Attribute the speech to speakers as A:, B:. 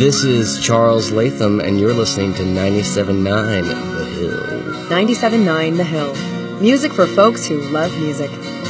A: This is Charles Latham, and you're listening to 97.9 The Hill.
B: 97.9 The Hill. Music for folks who love music.